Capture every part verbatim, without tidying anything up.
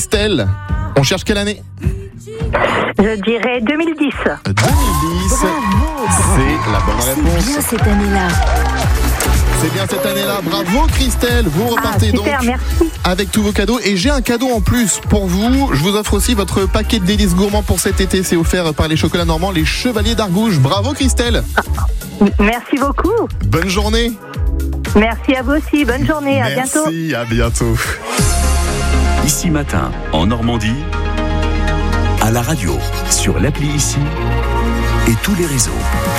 Christelle, on cherche quelle année ? Je dirais deux mille dix. deux mille dix, c'est la bonne réponse. C'est bien cette année-là. C'est bien cette année-là. Bravo Christelle, vous repartez ah, super, donc merci. avec tous vos cadeaux. Et j'ai un cadeau en plus pour vous. Je vous offre aussi votre paquet de délices gourmands pour cet été. C'est offert par les chocolats normands, les Chevaliers d'Argouges. Bravo Christelle. Merci beaucoup. Bonne journée. Merci à vous aussi. Bonne journée. À Merci, bientôt. Merci, à bientôt. Ici Matin, en Normandie, à la radio, sur l'appli Ici et tous les réseaux.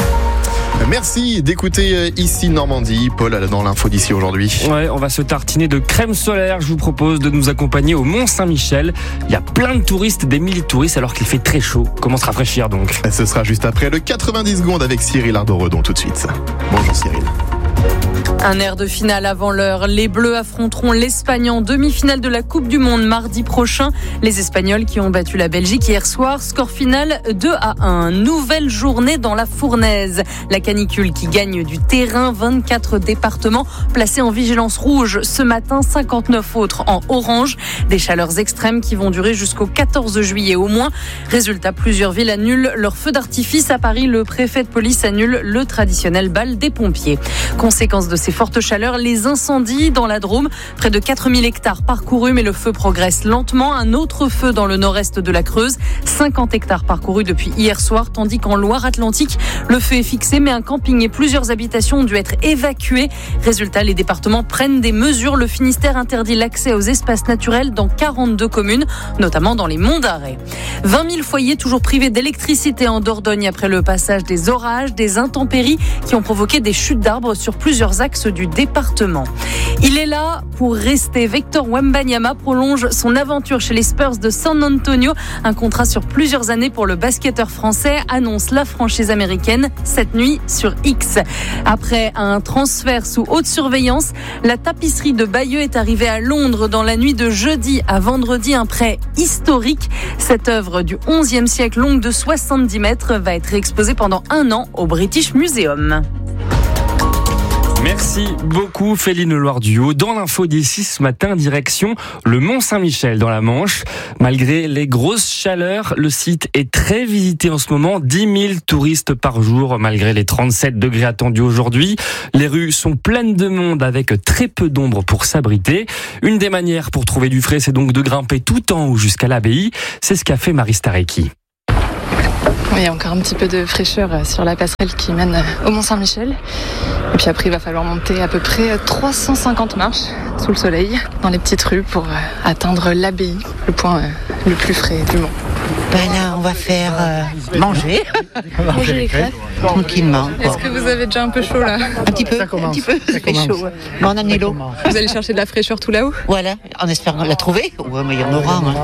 Merci d'écouter Ici Normandie. Paul, dans l'info d'ici aujourd'hui. Ouais, on va se tartiner de crème solaire. Je vous propose de nous accompagner au Mont-Saint-Michel. Il y a plein de touristes, des milliers de touristes, alors qu'il fait très chaud. Comment se rafraîchir donc ? Ce sera juste après le quatre-vingt-dix secondes avec Cyril Ardoredon tout de suite. Bonjour Cyril. Un air de finale avant l'heure. Les Bleus affronteront l'Espagne en demi-finale de la Coupe du Monde mardi prochain. Les Espagnols qui ont battu la Belgique hier soir. Score final deux à un. Nouvelle journée dans la fournaise. La canicule qui gagne du terrain. vingt-quatre départements placés en vigilance rouge ce matin. cinquante-neuf autres en orange. Des chaleurs extrêmes qui vont durer jusqu'au quatorze juillet au moins. Résultat, plusieurs villes annulent leur feu d'artifice. À Paris, le préfet de police annule le traditionnel bal des pompiers. Conséquence de ces fortes chaleurs, les incendies dans la Drôme. Près de quatre mille hectares parcourus, mais le feu progresse lentement. Un autre feu dans le nord-est de la Creuse. cinquante hectares parcourus depuis hier soir, tandis qu'en Loire-Atlantique, le feu est fixé, mais un camping et plusieurs habitations ont dû être évacuées. Résultat, les départements prennent des mesures. Le Finistère interdit l'accès aux espaces naturels dans quarante-deux communes, notamment dans les monts d'Arrée. vingt mille foyers toujours privés d'électricité en Dordogne après le passage des orages, des intempéries qui ont provoqué des chutes d'arbres sur plusieurs axes du département. Il est là pour rester. Victor Wembanyama prolonge son aventure chez les Spurs de San Antonio. Un contrat sur plusieurs années pour le basketteur français, annonce la franchise américaine cette nuit sur X. Après un transfert sous haute surveillance, la tapisserie de Bayeux est arrivée à Londres dans la nuit de jeudi à vendredi. Un prêt historique. Cette œuvre du onzième siècle, longue de soixante-dix mètres, va être exposée pendant un an au British Museum. Merci beaucoup Féline Loire-Duhaut. Dans l'info d'ici ce matin, direction le Mont-Saint-Michel dans la Manche. Malgré les grosses chaleurs, le site est très visité en ce moment. dix mille touristes par jour malgré les trente-sept degrés attendus aujourd'hui. Les rues sont pleines de monde avec très peu d'ombre pour s'abriter. Une des manières pour trouver du frais, c'est donc de grimper tout en haut jusqu'à l'abbaye. C'est ce qu'a fait Marie Starecki. Il y a encore un petit peu de fraîcheur sur la passerelle qui mène au Mont-Saint-Michel. Et puis après, il va falloir monter à peu près trois cent cinquante marches sous le soleil, dans les petites rues, pour atteindre l'abbaye, le point le plus frais du mont. Ben là, on va faire euh, manger. Manger les crêpes. Tranquillement. Est-ce que vous avez déjà un peu chaud là ? Un petit peu, un petit peu. Ça fait chaud. Mais on a amené l'eau. Vous allez chercher de la fraîcheur tout là-haut ? Voilà, en espérant la trouver. Ouais, mais il y en aura. Hein.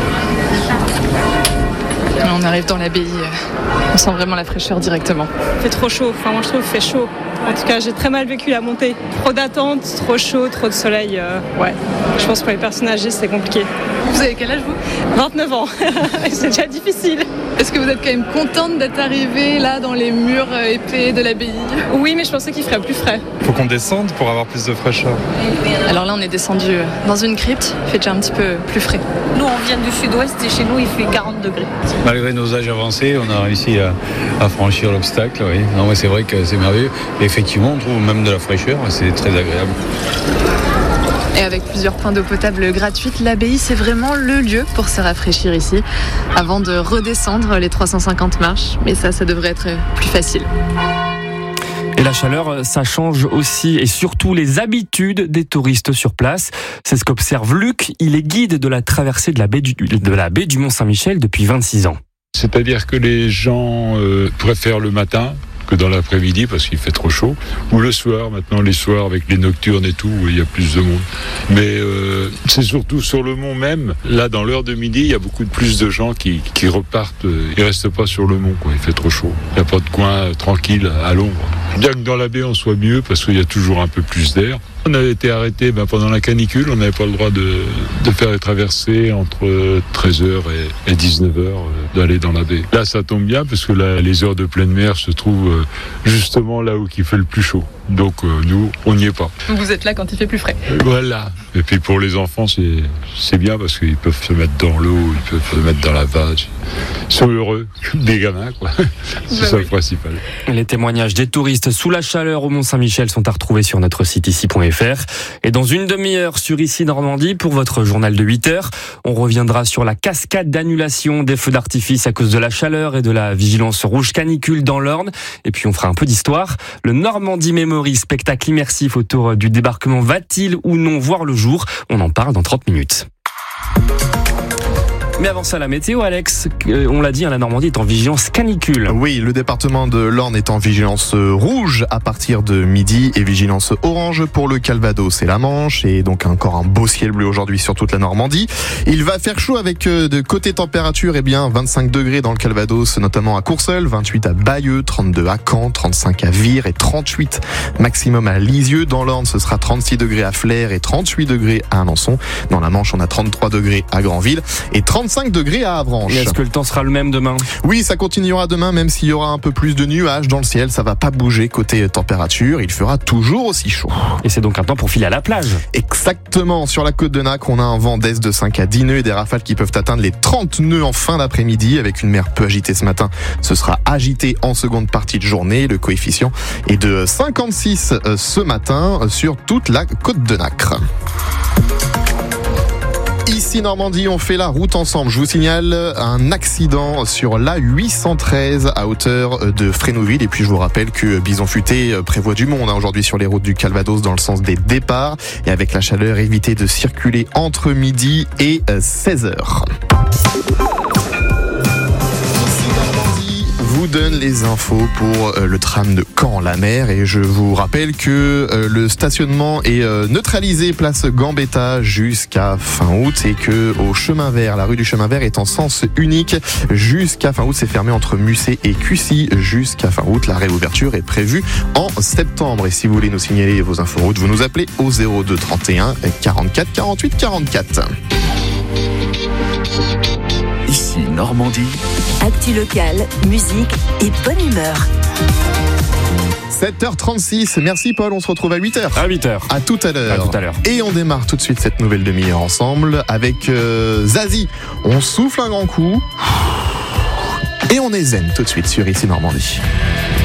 On arrive dans l'abbaye, on sent vraiment la fraîcheur directement. Il fait trop chaud, enfin moi je trouve qu'il fait chaud. En tout cas, j'ai très mal vécu la montée. Trop d'attente, trop chaud, trop de soleil. Euh, ouais, je pense que pour les personnes âgées, c'est compliqué. Vous avez quel âge vous ? vingt-neuf ans, c'est déjà difficile. Est-ce que vous êtes quand même contente d'être arrivée là dans les murs épais de l'abbaye ? Oui, mais je pensais qu'il ferait plus frais. Il faut qu'on descende pour avoir plus de fraîcheur. Alors là, on est descendu dans une crypte, il fait déjà un petit peu plus frais. Nous, on vient du sud-ouest et chez nous, il fait quarante degrés. Malgré nos âges avancés, on a réussi à, à franchir l'obstacle. Oui. Non, mais c'est vrai que c'est merveilleux. Et effectivement, on trouve même de la fraîcheur, c'est très agréable. Et avec plusieurs points d'eau potable gratuites, l'abbaye, c'est vraiment le lieu pour se rafraîchir ici, avant de redescendre les trois cent cinquante marches. Mais ça, ça devrait être plus facile. Et la chaleur, ça change aussi et surtout les habitudes des touristes sur place. C'est ce qu'observe Luc. Il est guide de la traversée de la baie du, de la baie du Mont-Saint-Michel depuis vingt-six ans. C'est-à-dire que les gens euh, préfèrent le matin que dans l'après-midi parce qu'il fait trop chaud, ou le soir, maintenant les soirs avec les nocturnes et tout, où il y a plus de monde. Mais euh, c'est surtout sur le mont même, là dans l'heure de midi, il y a beaucoup de plus de gens qui, qui repartent, euh, ils restent pas sur le mont, quoi. Il fait trop chaud. Il n'y a pas de coin euh, tranquille à l'ombre. Bien que dans la baie on soit mieux parce qu'il y a toujours un peu plus d'air. On avait été arrêté ben, pendant la canicule, on n'avait pas le droit de, de faire les traversées entre treize heures et, et dix-neuf heures, euh, d'aller dans la baie. Là ça tombe bien parce que là, les heures de pleine mer se trouvent euh, justement là où il fait le plus chaud. Donc euh, nous, on n'y est pas. Vous êtes là quand il fait plus frais. Voilà. Et puis pour les enfants, c'est, c'est bien parce qu'ils peuvent se mettre dans l'eau, ils peuvent se mettre dans la vase. Ils sont heureux, des gamins, quoi. C'est bah ça oui. le principal. Les témoignages des touristes sous la chaleur au Mont-Saint-Michel sont à retrouver sur notre site ici point f r. Et dans une demi-heure sur Ici Normandie, pour votre journal de huit heures, on reviendra sur la cascade d'annulation des feux d'artifice à cause de la chaleur et de la vigilance rouge canicule dans l'Orne. Et puis on fera un peu d'histoire. Le Normandie Memory, spectacle immersif autour du débarquement, va-t-il ou non voir le jour? On en parle dans trente minutes. Mais avant ça, la météo, Alex, on l'a dit, la Normandie est en vigilance canicule. Oui, le département de l'Orne est en vigilance rouge à partir de midi et vigilance orange pour le Calvados et la Manche. Et donc encore un beau ciel bleu aujourd'hui sur toute la Normandie. Il va faire chaud avec de côté température, eh bien vingt-cinq degrés dans le Calvados, notamment à Courseulles, vingt-huit à Bayeux, trente-deux à Caen, trente-cinq à Vire et trente-huit maximum à Lisieux. Dans l'Orne, ce sera trente-six degrés à Flers et trente-huit degrés à Alençon. Dans la Manche, on a trente-trois degrés à Granville et trente-cinq degrés à Avranches. Et est-ce que le temps sera le même demain? Oui, ça continuera demain, même s'il y aura un peu plus de nuages dans le ciel. Ça va pas bouger côté température. Il fera toujours aussi chaud. Et c'est donc un temps pour filer à la plage. Exactement. Sur la côte de Nacre, on a un vent d'est de cinq à dix nœuds et des rafales qui peuvent atteindre les trente nœuds en fin d'après-midi, avec une mer peu agitée ce matin. Ce sera agité en seconde partie de journée. Le coefficient est de cinquante-six ce matin sur toute la côte de Nacre. Ici Normandie, on fait la route ensemble. Je vous signale un accident sur l'A huit cent treize à hauteur de Frénouville. Et puis je vous rappelle que Bison Futé prévoit du monde aujourd'hui sur les routes du Calvados dans le sens des départs. Et avec la chaleur, évitez de circuler entre midi et seize heures. Vous donne les infos pour le tram de Caen-la-Mer et je vous rappelle que le stationnement est neutralisé place Gambetta jusqu'à fin août et que au chemin vert, la rue du chemin vert est en sens unique jusqu'à fin août. C'est fermé entre Musset et Cussy jusqu'à fin août. La réouverture est prévue en septembre et si vous voulez nous signaler vos infos routes, vous nous appelez au zéro deux trente et un quarante-quatre quarante-huit quarante-quatre. Ici Normandie. Actu locale, musique et bonne humeur. sept heures trente-six, merci Paul, on se retrouve à huit heures. À huit heures. À tout à l'heure. À tout à l'heure. Et on démarre tout de suite cette nouvelle demi-heure ensemble avec euh, Zazie. On souffle un grand coup et on est zen tout de suite sur Ici Normandie.